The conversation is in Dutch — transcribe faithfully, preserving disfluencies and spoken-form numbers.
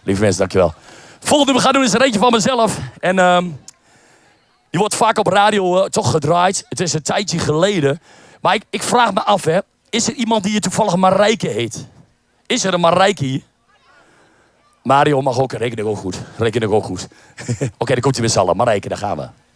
Lieve mensen, dankjewel. Volgende we gaan doen is er eentje van mezelf. En um, die wordt vaak op radio uh, toch gedraaid. Het is een tijdje geleden. Maar ik, ik vraag me af, hè. Is er iemand die je toevallig Marijke heet? Is er een Marijke hier? Mario mag ook, reken ik ook goed. Reken ik ook goed. Oké, okay, dan komt hij met z'n allen. Marijke, daar gaan we.